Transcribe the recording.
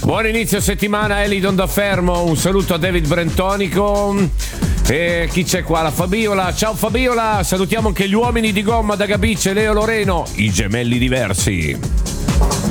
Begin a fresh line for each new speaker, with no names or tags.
Buon inizio settimana, Elidon da Fermo. Un saluto a David Brentonico. E chi c'è qua? La Fabiola. Ciao Fabiola. Salutiamo anche gli uomini di gomma da Gabice, Leo Loreno, i gemelli diversi.